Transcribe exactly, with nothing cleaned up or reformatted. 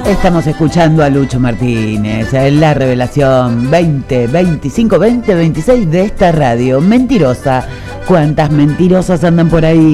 Estamos escuchando a Lucho Martínez, la revelación veinte, veinticinco, veinte, veintiséis de esta radio mentirosa. ¿Cuántas mentirosas andan por ahí?